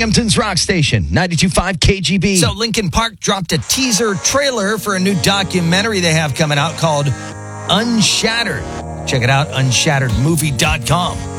Binghamton's Rock Station, 92.5 KGB. So Linkin Park dropped a teaser trailer for a new documentary they have coming out called Unshattered. Check it out, unshatteredmovie.com.